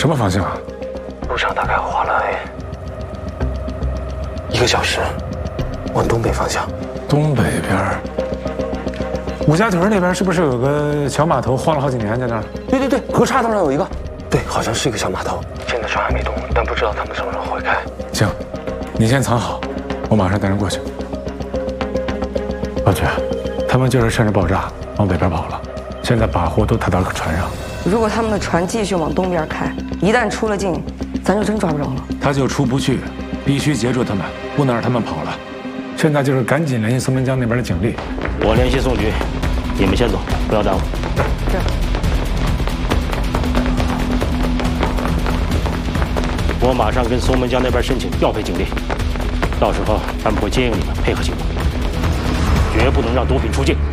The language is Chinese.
什么方向啊？ 路上大概花了1个小时，往东北方向。 东北边。五家屯那边是不是有个小码头，换了好几年在那儿？ 对，河岔道上有一个。对，好像是一个小码头。现在船还没动，但不知道他们什么时候会开。 行，你先藏好，我马上带人过去。老曲，他们就是趁着爆炸往北边跑了，现在把货都抬到了船上。 如果他们的船继续往东边开，一旦出了境，咱就真抓不着了。 他就出不去，必须截住他们，不能让他们跑了。现在就是赶紧联系松门江那边的警力。 我联系宋局，你们先走，不要耽误。 是。 我马上跟松门江那边申请调配警力，到时候他们会接应你们，配合行动，绝不能让毒品出境。